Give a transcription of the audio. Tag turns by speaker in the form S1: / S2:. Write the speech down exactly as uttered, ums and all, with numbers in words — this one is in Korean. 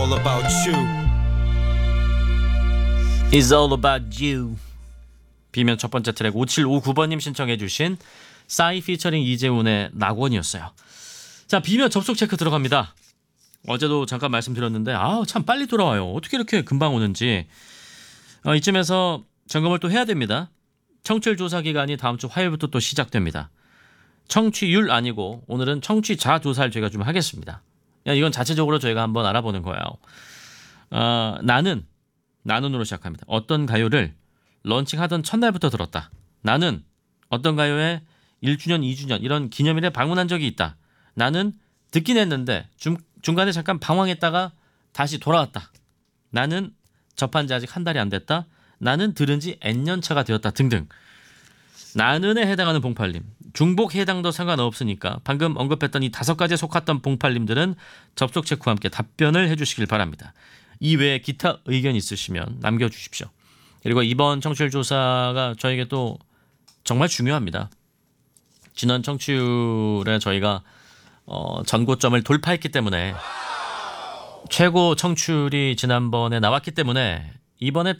S1: All about you.
S2: It's all about you. 비면 첫 번째 트랙 오칠오구 번님 신청해 주신 싸이 피처링 이재훈의 낙원이었어요. 자, 비면 접속 체크 들어갑니다. 어제도 잠깐 말씀드렸는데 아, 참 빨리 돌아와요. 어떻게 이렇게 금방 오는지. 어, 이쯤에서 점검을 또 해야 됩니다. 청취율 조사 기간이 다음 주 화요일부터 또 시작됩니다. 청취율 아니고 오늘은 청취자 조사를 저희가 좀 하겠습니다. 야, 이건 자체적으로 저희가 한번 알아보는 거예요. 어, 나는 나는으로 시작합니다. 어떤 가요를 런칭하던 첫날부터 들었다. 나는 어떤 가요에 일 주년, 이 주년 이런 기념일에 방문한 적이 있다. 나는 듣긴 했는데 중, 중간에 잠깐 방황했다가 다시 돌아왔다. 나는 접한 지 아직 한 달이 안 됐다. 나는 들은 지 N년 차가 되었다 등등. 나는에 해당하는 봉팔님, 중복 해당도 상관없으니까 방금 언급했던 이 다섯 가지에 속했던 봉팔님들은 접속 체크와 함께 답변을 해주시길 바랍니다. 이 외에 기타 의견 있으시면 남겨주십시오. 그리고 이번 청취율 조사가 저에게 또 정말 중요합니다. 지난 청취율에 저희가 어, 전고점을 돌파했기 때문에 최고 청취율이 지난번에 나왔기 때문에 이번에